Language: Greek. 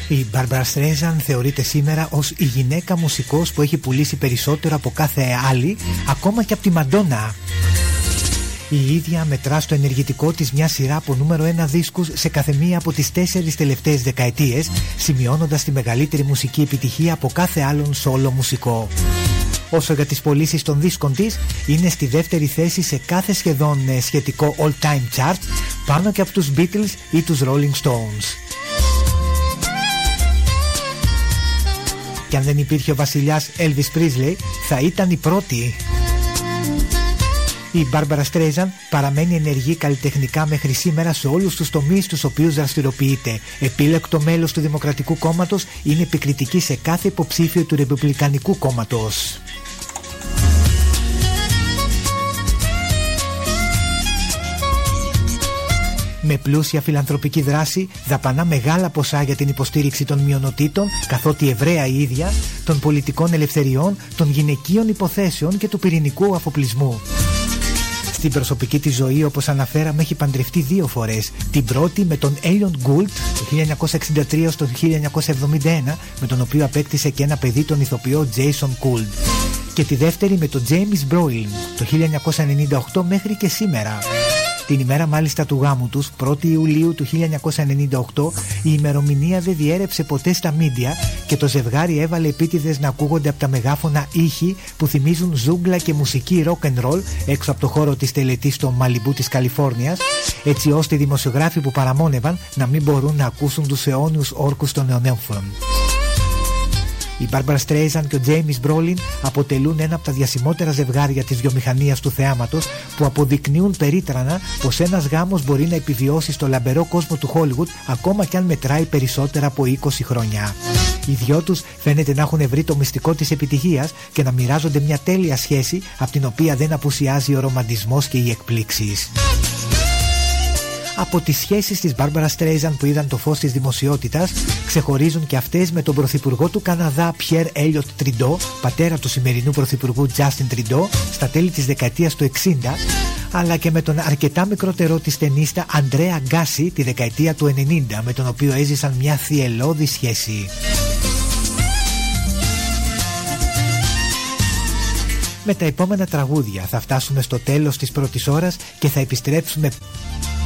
Η Μπάρμπαρα Στρέιζαντ θεωρείται σήμερα ως η γυναίκα μουσικός που έχει πουλήσει περισσότερο από κάθε άλλη, ακόμα και από τη Μαντόνα. Η ίδια μετρά στο ενεργητικό της μια σειρά από νούμερο 1 δίσκους σε κάθε μία από τις 4 τελευταίες δεκαετίες, σημειώνοντας τη μεγαλύτερη μουσική επιτυχία από κάθε άλλον σόλο μουσικό. Όσο για τις πωλήσεις των δίσκων της, είναι στη δεύτερη θέση σε κάθε σχεδόν σχετικό all-time chart, πάνω και από τους Beatles ή τους Rolling Stones. Και αν δεν υπήρχε ο βασιλιάς Elvis Presley, θα ήταν η πρώτη. Η Μπάρμπαρα Στρέιζαντ παραμένει ενεργή καλλιτεχνικά μέχρι σήμερα σε όλους τους τομείς στους οποίους δραστηριοποιείται. Επίλεκτο μέλος του Δημοκρατικού Κόμματος, είναι επικριτική σε κάθε υποψήφιο του Ρεπουμπλικανικού Κόμματος. Με πλούσια φιλανθρωπική δράση δαπανά μεγάλα ποσά για την υποστήριξη των μειονοτήτων, καθότι Εβραία η ίδια, των πολιτικών ελευθεριών, των γυναικείων υποθέσεων και του πυρηνικού αφοπλισμού. Στην προσωπική της ζωή, όπως αναφέραμε, έχει παντρευτεί 2 φορές. Την πρώτη με τον Έλιον Γκούλτ το 1963 στο 1971, με τον οποίο απέκτησε και ένα παιδί, τον ηθοποιό Jason Gould. Και τη δεύτερη με τον James Brolin το 1998 μέχρι και σήμερα. Την ημέρα μάλιστα του γάμου τους, 1η Ιουλίου του 1998, η ημερομηνία δεν διέρευσε ποτέ στα μίντια και το ζευγάρι έβαλε επίτηδες να ακούγονται από τα μεγάφωνα ήχοι που θυμίζουν ζούγκλα και μουσική rock and roll έξω από το χώρο της τελετής στο Μαλιμπού της Καλιφόρνιας, έτσι ώστε οι δημοσιογράφοι που παραμόνευαν να μην μπορούν να ακούσουν τους αιώνιους όρκους των νεονέμφων. Η Μπάρμπαρα Στρέιζαντ και ο Τζέιμις Μπρόλιν αποτελούν ένα από τα διασημότερα ζευγάρια της βιομηχανίας του θεάματος, που αποδεικνύουν περίτρανα πως ένας γάμος μπορεί να επιβιώσει στο λαμπερό κόσμο του Χόλιγουτ ακόμα κι αν μετράει περισσότερα από 20 χρόνια. Οι δυο τους φαίνεται να έχουν βρει το μυστικό της επιτυχίας και να μοιράζονται μια τέλεια σχέση από την οποία δεν απουσιάζει ο ρομαντισμός και οι εκπλήξεις. Από τις σχέσεις της Μπάρμπαρα Στρέιζαντ που είδαν το φως της δημοσιότητας, ξεχωρίζουν και αυτές με τον πρωθυπουργό του Καναδά Πιέρ Έλιοτ Τριντό, πατέρα του σημερινού πρωθυπουργού Τζάστιν Τριντό, στα τέλη της δεκαετίας του 60, αλλά και με τον αρκετά μικρότερό της ταινίστα Αντρέα Γκάσι τη δεκαετία του 90, με τον οποίο έζησαν μια θυελλώδη σχέση. Με τα επόμενα τραγούδια θα φτάσουμε στο τέλος της πρώτης ώρας και θα επιστρέψουμε